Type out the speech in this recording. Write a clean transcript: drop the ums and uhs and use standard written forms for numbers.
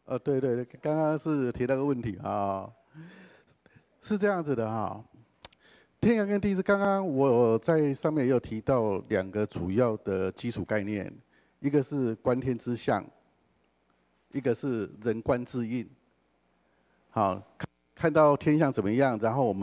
对对对，刚刚是提到个问题啊，是这样子的哈。天阳跟地支，刚刚我在上面也有提到两个主要的基础概念，一个是观天之象，一个是人观之印。好，看到天象怎么样，然后我们